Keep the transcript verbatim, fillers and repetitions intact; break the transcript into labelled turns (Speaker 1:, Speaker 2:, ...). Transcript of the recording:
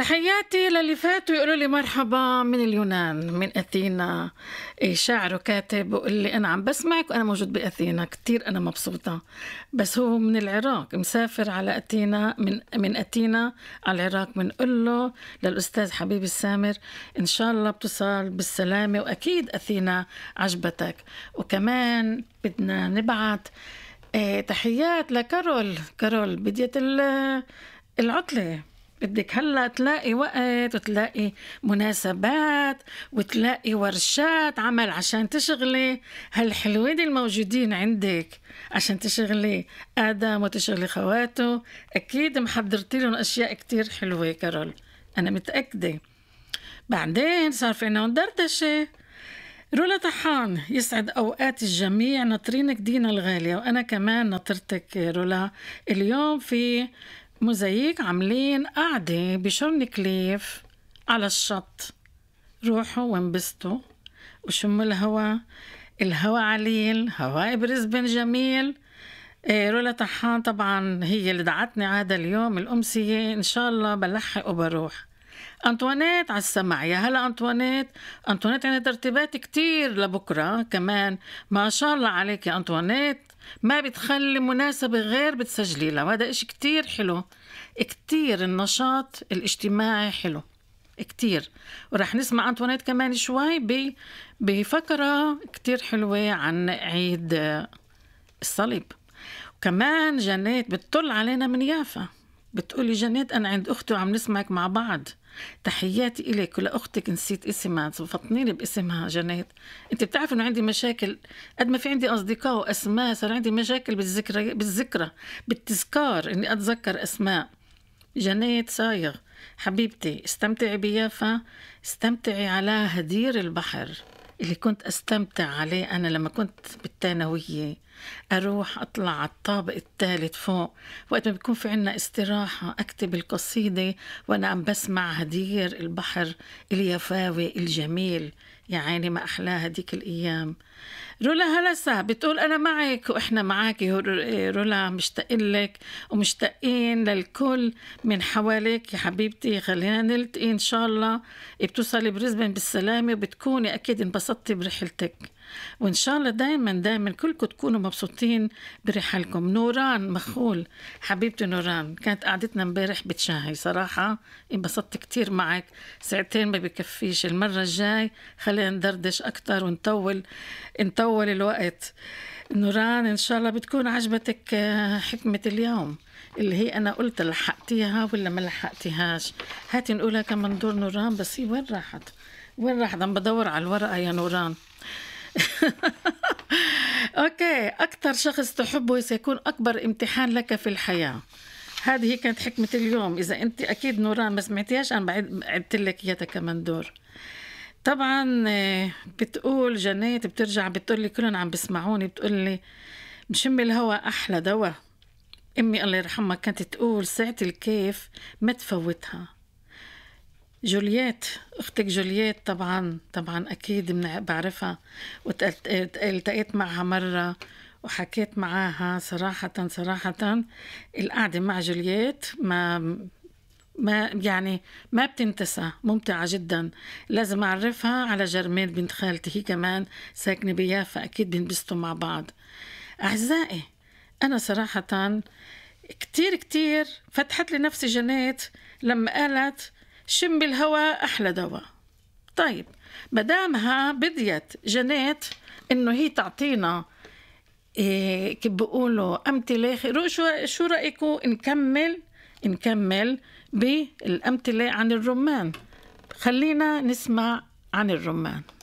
Speaker 1: تحياتي للي فاتوا يقولوا لي مرحبا من اليونان، من أثينا. إيه، شاعر وكاتب بقول لي أنا عم بسمعك وأنا موجود بأثينا، كتير أنا مبسوطة. بس هو من العراق، مسافر على أثينا، من من أثينا على العراق. بنقول له للأستاذ حبيب السامر إن شاء الله بتصل بالسلامة، وأكيد أثينا عجبتك. وكمان بدنا نبعت إيه تحيات لكارول. كارول بديت ال- العطلة، بدك هلأ تلاقي وقت وتلاقي مناسبات وتلاقي ورشات عمل عشان تشغلي هالحلوين الموجودين عندك، عشان تشغلي آدم وتشغلي خواته. أكيد محضرتي لهم أشياء كتير حلوة كارول، أنا متأكدة. بعدين صار في عنا دردشة. رولا طحان، يسعد أوقات الجميع. ناطرينك دينا الغالية، وأنا كمان ناطرتك رولا. اليوم في موزايك عاملين قاعدة بشرن كليف على الشط، روحوا وانبسطوا وشموا الهوا. الهوا عليل، هواء بريسبن جميل. إيه، رولا طحان طبعا هي اللي دعتني هذا اليوم الأمسية، إن شاء الله بلحق وبروح. أنطوانيت على السمع، يا هلا أنطوانيت. أنطوانيت عندها ترتيبات كتير لبكرة كمان، ما شاء الله عليك يا أنطوانيت، ما بتخلي مناسبة غير بتسجلي لها، وهذا إشي كتير حلو. كتير النشاط الاجتماعي حلو كتير. ورح نسمع أنطوانيت كمان شوي ب- بفكرة كتير حلوة عن عيد الصليب. وكمان جنات بتطل علينا من يافا، بتقولي جنات أنا عند أختي وعم نسمعك مع بعض. تحياتي إليك ولأختك، نسيت اسمها، فطنيني باسمها جنات. أنت بتعرف إنه عندي مشاكل، قد ما في عندي أصدقاء وأسماء صار عندي مشاكل بالذكرى بالذكرى بالتذكار إني أتذكر أسماء. جنات صايغ حبيبتي، استمتعي بيافا، استمتعي على هدير البحر اللي كنت أستمتع عليه أنا لما كنت بالثانوية. أروح أطلع على الطابق الثالث فوق وقت ما بيكون في عنا استراحة، أكتب القصيدة وأنا عم بسمع هدير البحر اليفاوي الجميل. يا عيني ما أحلى هديك الأيام. رولا هلسة بتقول أنا معك وإحنا معك رولا، مشتاقين لك ومشتاقين للكل من حواليك يا حبيبتي. خلينا نلتقي إن شاء الله، بتوصلي بريسبن بالسلامة وبتكوني أكيد انبسطتي برحلتك، وإن شاء الله دايما دايما كلكم تكونوا مبسوطين برحلكم. نوران مخول حبيبتي نوران، كانت قعدتنا امبارح بتشاهي، صراحة انبسطت كتير معك. ساعتين ما بكفيش، المرة الجاي خلينا ندردش أكتر ونطول نطول الوقت. نوران إن شاء الله بتكون عجبتك حكمة اليوم اللي هي أنا قلت لحقتيها ولا ما لحقتيهاش. هاتي نقولها كمان دور نوران، بس هي وين راحت؟ وين راحت؟ عم بدور على الورقة يا نوران. أوكي، أكثر شخص تحبه سيكون أكبر امتحان لك في الحياة. هذه كانت حكمة اليوم. إذا أنت أكيد نوران ما سمعتيهاش أنا بعد عدت لك إياها كمان دور. طبعا بتقول جنات، بترجع بتقول لي كلهم عم بسمعوني، بتقول لي مشم الهوا أحلى دواء. أمي الله يرحمها كانت تقول ساعة الكيف ما تفوتها. جولييت، أختك جولييت طبعا طبعا أكيد بعرفها، والتقيت معها مرة وحكيت معاها. صراحة صراحة القعدة مع جولييت ما ما يعني ما بتنتسى، ممتعة جدا. لازم أعرفها على جرمين بنت خالتي، هي كمان ساكنة بيافا، أكيد بنبسطوا مع بعض. أعزائي أنا صراحة كتير كتير فتحت لي نفسي جنات لما قالت شم الهوا أحلى دواء. طيب مدامها بديت جنات إنه هي تعطينا إيه كيف بيقولوا أمثلة، شو شو رأيكم نكمل نكمل بالأمثلة عن الرمان؟ خلينا نسمع عن الرمان.